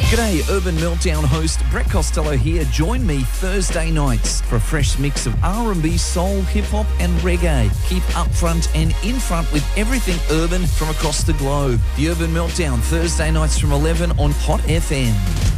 G'day, Urban Meltdown host Brett Costello here. Join me Thursday nights for a fresh mix of R&B, soul, hip-hop and reggae. Keep up front and in front with everything urban from across the globe. The Urban Meltdown, Thursday nights from 11 on Hot FM.